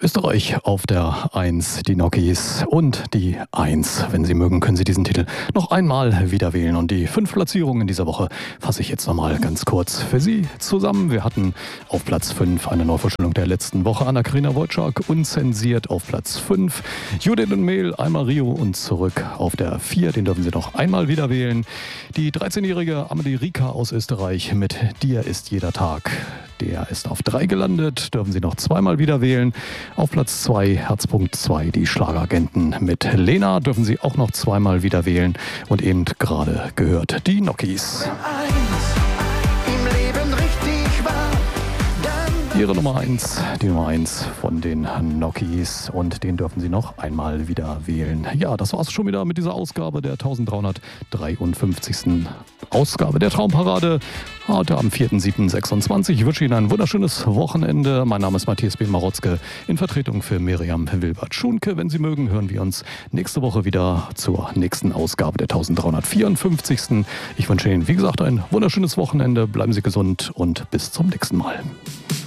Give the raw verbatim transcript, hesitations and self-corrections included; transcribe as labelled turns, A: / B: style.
A: Österreich auf der eins, die Nokis und die eins. Wenn Sie mögen, können Sie diesen Titel noch einmal wieder wählen. Und die fünf Platzierungen in dieser Woche fasse ich jetzt nochmal ganz kurz für Sie zusammen. Wir hatten auf Platz fünf eine Neuvorstellung der letzten Woche. Anna-Karina Wojcik, unzensiert auf Platz fünf. Judith und Mehl, einmal Rio und zurück auf der vier. Den dürfen Sie noch einmal wieder wählen. Die dreizehnjährige Amelie Rika aus Österreich mit Dir ist jeder Tag. Der ist auf drei gelandet, dürfen Sie noch zweimal wieder wählen. Auf Platz zwei, Herzpunkt zwei, die Schlageragenten mit Lena, dürfen Sie auch noch zweimal wieder wählen. Und eben gerade gehört, die Nokis. Ihre Nummer eins, die Nummer eins von den Nokis, und den dürfen Sie noch einmal wieder wählen. Ja, das war's schon wieder mit dieser Ausgabe der dreizehnhundertdreiundfünfzigsten Ausgabe der Traumparade. Heute am vierten siebten sechsundzwanzig. Ich wünsche Ihnen ein wunderschönes Wochenende. Mein Name ist Matthias B. Marotzke in Vertretung für Miriam Wilbert-Schunke. Wenn Sie mögen, hören wir uns nächste Woche wieder zur nächsten Ausgabe der dreizehnhundertvierundfünfzigsten. Ich wünsche Ihnen, wie gesagt, ein wunderschönes Wochenende. Bleiben Sie gesund und bis zum nächsten Mal.